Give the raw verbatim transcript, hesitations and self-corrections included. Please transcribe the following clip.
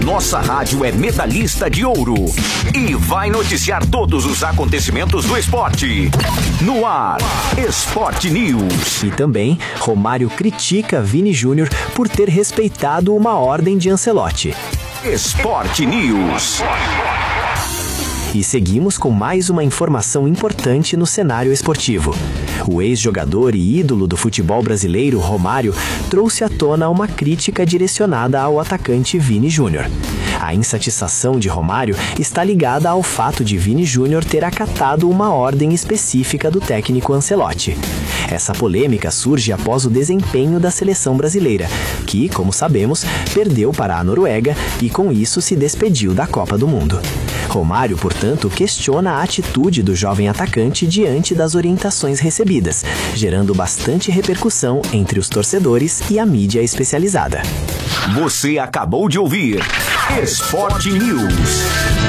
nossa rádio é medalhista de ouro e vai noticiar todos os acontecimentos do esporte. No ar, Sport News. E também, Romário critica Vini Júnior por ter respeitado uma ordem de Ancelotti. Sport News. E seguimos com mais uma informação importante no cenário esportivo. O ex-jogador e ídolo do futebol brasileiro, Romário, trouxe à tona uma crítica direcionada ao atacante Vini Júnior. A insatisfação de Romário está ligada ao fato de Vini Júnior ter acatado uma ordem específica do técnico Ancelotti. Essa polêmica surge após o desempenho da seleção brasileira, que, como sabemos, perdeu para a Noruega e com isso se despediu da Copa do Mundo. Romário, portanto, questiona a atitude do jovem atacante diante das orientações recebidas, gerando bastante repercussão entre os torcedores e a mídia especializada. Você acabou de ouvir Sport News.